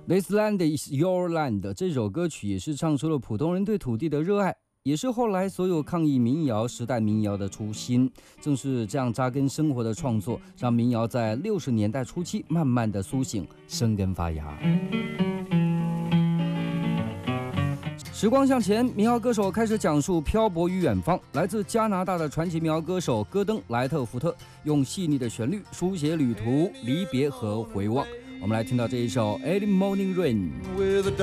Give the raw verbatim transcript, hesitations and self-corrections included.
This land is your land 这首歌曲也是唱出了普通人对土地的热爱，也是后来所有抗议民谣时代民谣的初心。正是这样扎根生活的创作，让民谣在六十年代初期慢慢的苏醒，生根发芽。时光向前，民谣歌手开始讲述漂泊于远方。来自加拿大的传奇民谣歌手戈登·莱特福特，用细腻的旋律书写旅途、离别和回望。我们来听到这一首《Early Morning Rain》。